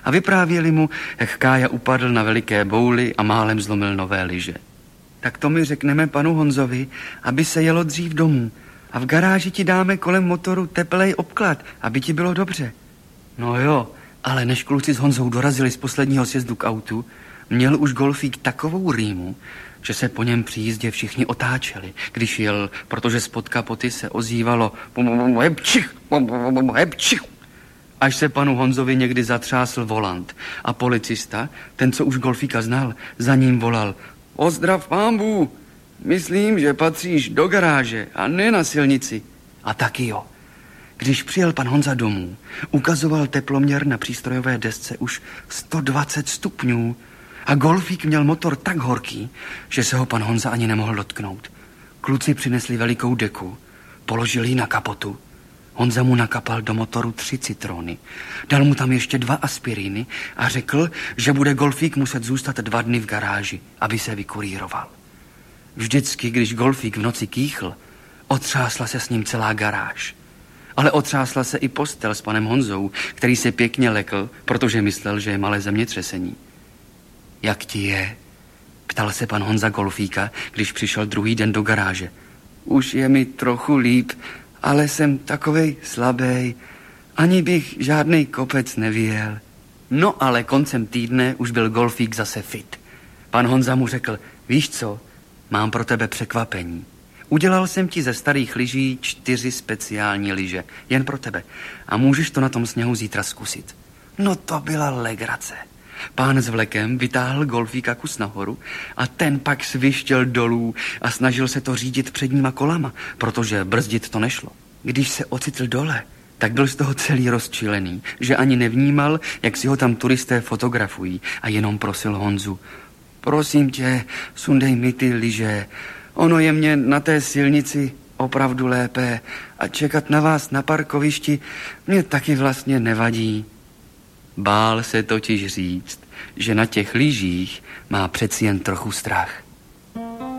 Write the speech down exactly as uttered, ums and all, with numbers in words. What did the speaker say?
a vyprávěli mu, jak Kája upadl na veliké bouli a málem zlomil nové lyže. Tak to my řekneme panu Honzovi, aby se jelo dřív domů a v garáži ti dáme kolem motoru teplej obklad, aby ti bylo dobře. No jo, ale než kluci s Honzou dorazili z posledního sjezdu k autu, měl už golfík takovou rýmu, že se po něm při jízdě všichni otáčeli, když jel, protože spod kapoty se ozývalo hebčich, hebčich. Až se panu Honzovi někdy zatřásl volant a policista, ten, co už golfíka znal, za ním volal: Pozdrav, pánbů, myslím, že patříš do garáže a ne na silnici. A taky jo. Když přijel pan Honza domů, ukazoval teploměr na přístrojové desce už sto dvacet stupňů a golfík měl motor tak horký, že se ho pan Honza ani nemohl dotknout. Kluci přinesli velikou deku, položili ji na kapotu. Honza mu nakapal do motoru tři citrony, dal mu tam ještě dva aspiríny a řekl, že bude golfík muset zůstat dva dny v garáži, aby se vykuríroval. Vždycky, když golfík v noci kýchl, otřásla se s ním celá garáž. Ale otřásla se i postel s panem Honzou, který se pěkně lekl, protože myslel, že je malé zemětřesení. Jak ti je? Ptal se pan Honza golfíka, když přišel druhý den do garáže. Už je mi trochu líp, ale jsem takovej slabej. Ani bych žádnej kopec nevyjel. No ale koncem týdne už byl golfík zase fit. Pan Honza mu řekl: víš co, mám pro tebe překvapení. Udělal jsem ti ze starých lyží čtyři speciální lyže, jen pro tebe. A můžeš to na tom sněhu zítra zkusit. No to byla legrace. Pán s vlekem vytáhl golfíka kus nahoru a ten pak svištěl dolů a snažil se to řídit předníma kolama, protože brzdit to nešlo. Když se ocitl dole, tak byl z toho celý rozčilený, že ani nevnímal, jak si ho tam turisté fotografují, a jenom prosil Honzu: prosím tě, sundej mi ty lyže. Ono je mě na té silnici opravdu lépe a čekat na vás na parkovišti mě taky vlastně nevadí. Bál se totiž říct, že na těch lyžích má přeci jen trochu strach.